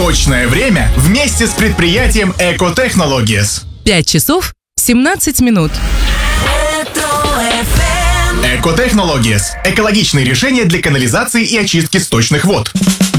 Точное время вместе с предприятием Эко-Технологиes. 5 часов 17 минут. Эко-Технологиes – экологичные решения для канализации и очистки сточных вод.